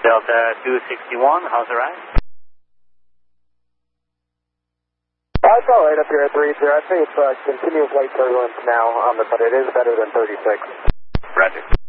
Delta 261, how's the ride? It's all right up here at 30. I'd say it's continuous light turbulence now, but it is better than 36. Roger.